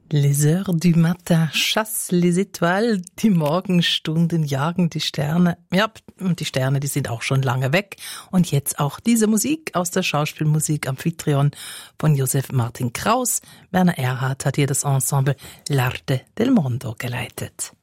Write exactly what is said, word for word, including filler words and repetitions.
Les heures du matin chassent les étoiles, die Morgenstunden jagen die Sterne. Ja, und die Sterne, die sind auch schon lange weg. Und jetzt auch diese Musik aus der Schauspielmusik Amphitryon von Josef Martin Kraus. Werner Erhardt hat hier das Ensemble L'Arte del Mondo geleitet.